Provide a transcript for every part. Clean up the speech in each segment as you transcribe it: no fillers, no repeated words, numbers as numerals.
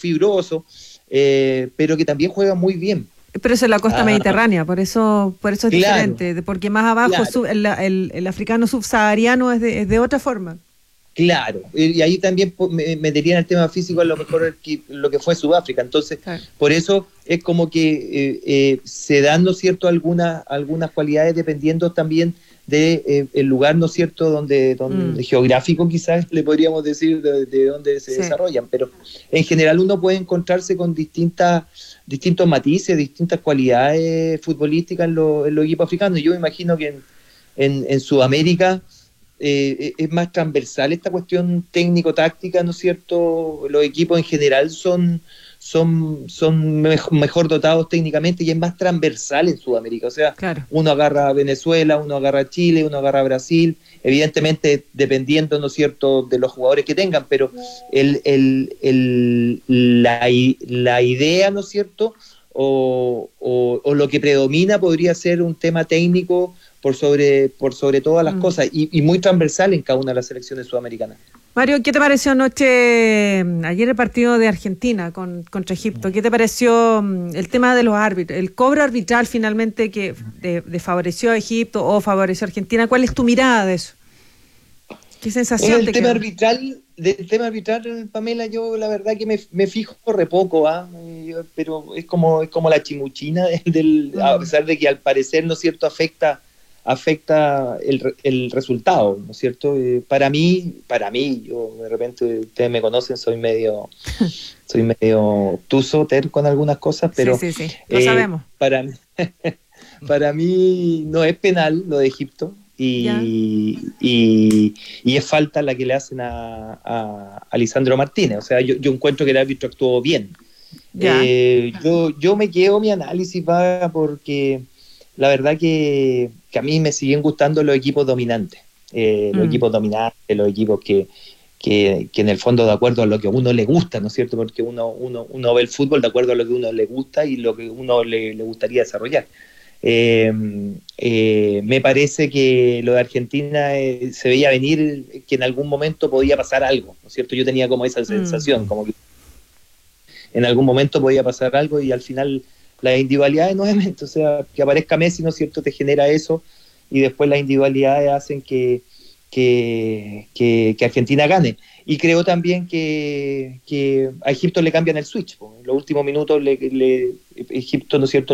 fibroso, pero que también juega muy bien. Pero eso es la costa mediterránea, por eso es claro, diferente, porque más abajo el africano subsahariano es de otra forma. Claro, y ahí también me metería en el tema físico a lo mejor lo que fue Sudáfrica. Entonces, claro, por eso es como que se dan, ¿no es cierto?, algunas cualidades dependiendo también de el lugar, ¿no es cierto?, donde geográfico quizás le podríamos decir de dónde se desarrollan, pero en general uno puede encontrarse con distintos matices, distintas cualidades futbolísticas en los equipos africanos. Yo me imagino que en Sudamérica es más transversal esta cuestión técnico-táctica, ¿no es cierto? Los equipos en general son mejor dotados técnicamente y es más transversal en Sudamérica. O sea, claro, uno agarra a Venezuela, uno agarra a Chile, uno agarra a Brasil, evidentemente dependiendo, ¿no es cierto?, de los jugadores que tengan, pero la idea, ¿no es cierto?, o lo que predomina podría ser un tema técnico por sobre todas las cosas y muy transversal en cada una de las selecciones sudamericanas. Mario, ¿qué te pareció ayer el partido de Argentina contra Egipto? ¿Qué te pareció el tema de los árbitros? El cobro arbitral finalmente que favoreció a Egipto o favoreció a Argentina. ¿Cuál es tu mirada de eso? ¿Qué sensación te queda? Del tema arbitral, Pamela, yo la verdad que me fijo re poco, pero es como la chimuchina a pesar de que al parecer, ¿no es cierto?, afecta el resultado, ¿no es cierto? Para mí, yo de repente, ustedes me conocen, soy medio obtuso, terco en algunas cosas, pero sí, lo sabemos. Para mí no es penal lo de Egipto y es falta la que le hacen a Lisandro Martínez. O sea, yo encuentro que el árbitro actuó bien. Yo me quedo mi análisis porque la verdad que a mí me siguen gustando los equipos dominantes, los equipos que en el fondo de acuerdo a lo que a uno le gusta, ¿no es cierto? Porque uno ve el fútbol de acuerdo a lo que a uno le gusta y lo que a uno le gustaría desarrollar. Me parece que lo de Argentina se veía venir que en algún momento podía pasar algo, ¿no es cierto? Yo tenía como esa sensación, como que en algún momento podía pasar algo y al final las individualidades nuevamente, o sea, que aparezca Messi, ¿no es cierto?, te genera eso y después las individualidades hacen que Argentina gane. Y creo también que a Egipto le cambian el switch. En los últimos minutos Egipto, ¿no es cierto?,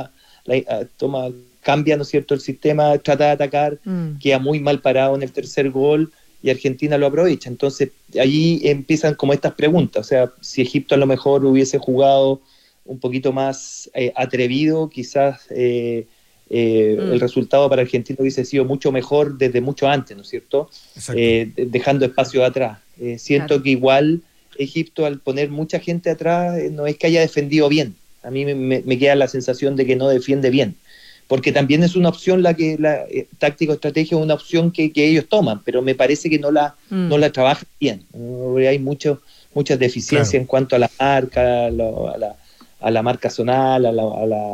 cambia, ¿no es cierto?, el sistema, trata de atacar, queda muy mal parado en el tercer gol y Argentina lo aprovecha. Entonces ahí empiezan como estas preguntas, o sea, si Egipto a lo mejor hubiese jugado un poquito más atrevido, quizás el resultado para Argentina hubiese sido mucho mejor desde mucho antes, ¿no es cierto? Dejando espacio atrás. Siento que igual Egipto, al poner mucha gente atrás, no es que haya defendido bien. A mí me queda la sensación de que no defiende bien, porque también es una opción la táctico-estrategia es una opción que ellos toman, pero me parece que no la trabajan bien. Hay muchas deficiencias en cuanto a la marca, a la marca zonal, a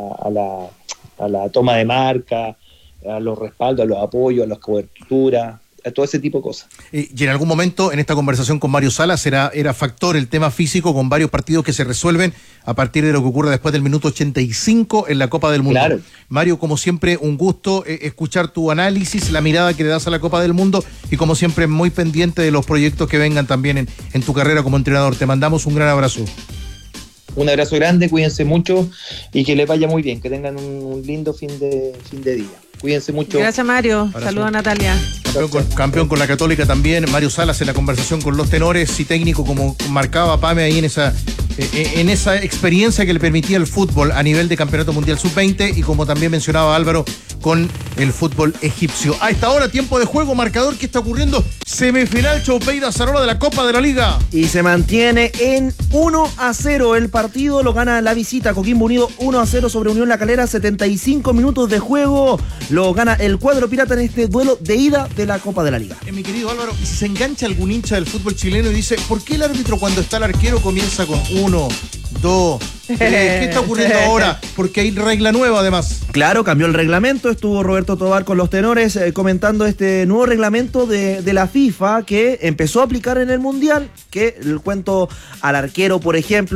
la toma de marca, a los respaldos, a los apoyos, a las coberturas, a todo ese tipo de cosas. Y en algún momento en esta conversación con Mario Salas era factor el tema físico con varios partidos que se resuelven a partir de lo que ocurre después del minuto 85 en la Copa del Mundo. Claro. Mario, como siempre, un gusto escuchar tu análisis, la mirada que le das a la Copa del Mundo y como siempre muy pendiente de los proyectos que vengan también en tu carrera como entrenador. Te mandamos un gran abrazo. Un abrazo grande, cuídense mucho y que les vaya muy bien, que tengan un lindo fin de día. Cuídense mucho. Gracias, Mario. Saludos a Natalia. Campeón con la Católica también, Mario Salas en la conversación con los tenores y técnico, como marcaba Pame ahí en esa experiencia que le permitía el fútbol a nivel de Campeonato Mundial Sub-20 y como también mencionaba Álvaro con el fútbol egipcio. A esta hora, tiempo de juego, marcador, ¿qué está ocurriendo? Semifinal Choupey Zarola de la Copa de la Liga. Y se mantiene en 1-0 el partido, lo gana la visita Coquimbo Unido 1-0 sobre Unión La Calera, 75 minutos de juego, lo gana el cuadro pirata en este duelo de ida de la Copa de la Liga. Mi querido Álvaro, si se engancha algún hincha del fútbol chileno y dice, ¿por qué el árbitro cuando está el arquero comienza con 1, 2, 3? ¿Qué está ocurriendo ahora? Porque hay regla nueva además. Claro, cambió el reglamento, estuvo Roberto Tobar con los tenores comentando este nuevo reglamento de la FIFA que empezó a aplicar en el Mundial, que el cuento al arquero, por ejemplo,